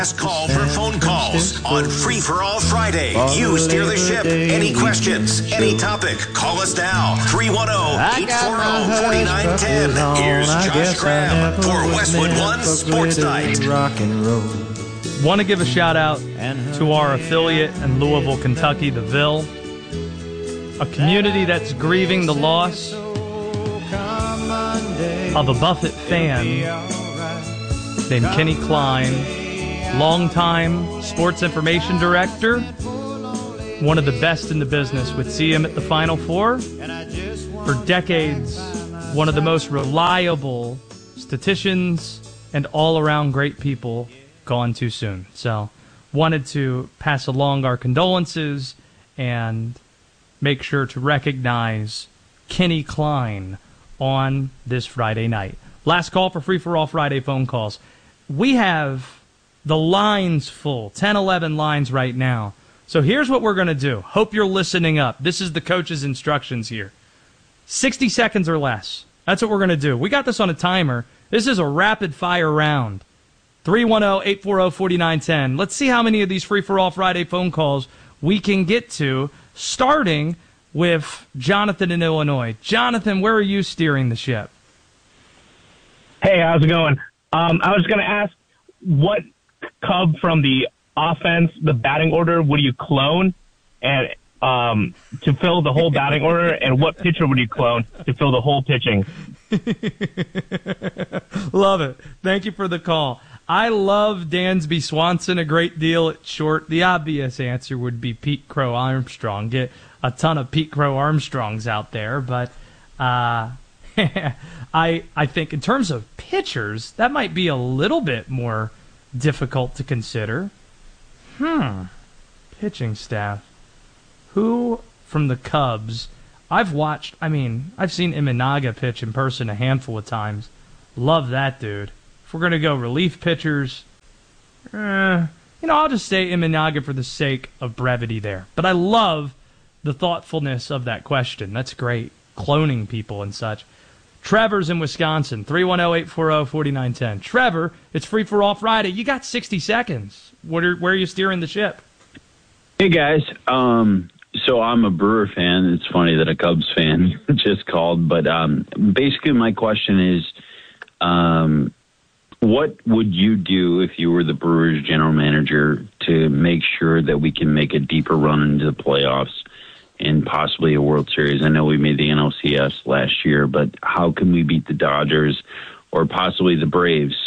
Last call for phone calls on Free for All Friday. You steer the ship. Any questions, any topic, call us now. 310-840-4910. Here's Josh Graham for Westwood One Sports Night. Want to give a shout out to our affiliate in Louisville, Kentucky, the Ville, a community that's grieving the loss of a Buffett fan named Kenny Klein. Longtime sports information director, one of the best in the business. Would see him at the Final Four. For decades, one of the most reliable statisticians and all-around great people, gone too soon. So, wanted to pass along our condolences and make sure to recognize Kenny Klein on this Friday night. Last call for Free for All Friday phone calls. We have the lines full, 10, 11 lines right now. So here's what we're going to do. Hope you're listening up. This is the coach's instructions here. 60 seconds or less. That's what we're going to do. We got this on a timer. This is a rapid-fire round. 310-840-4910. Let's see how many of these Free-for-All Friday phone calls we can get to, starting with Jonathan in Illinois. Jonathan, where are you steering the ship? Hey, how's it going? I was going to ask, what Cub from the offense, the batting order, would you clone and to fill the whole batting order, and what pitcher would you clone to fill the whole pitching? Love it. Thank you for the call. I love Dansby Swanson a great deal at short. The obvious answer would be Pete Crow Armstrong. Get a ton of Pete Crow Armstrongs out there, but I think in terms of pitchers, that might be a little bit more difficult to consider. Pitching staff. Who from the Cubs? I've seen Imanaga pitch in person a handful of times. Love that dude. If we're going to go relief pitchers, I'll just say Imanaga for the sake of brevity there. But I love the thoughtfulness of that question. That's great. Cloning people and such. Trevor's in Wisconsin, 310-840-4910. Trevor, it's Free for All Friday. You got 60 seconds. Where are you steering the ship? Hey, guys. So I'm a Brewer fan. It's funny that a Cubs fan just called. But basically my question is, what would you do if you were the Brewers general manager to make sure that we can make a deeper run into the playoffs and possibly a World Series? I know we made the NLCS last year, but how can we beat the Dodgers or possibly the Braves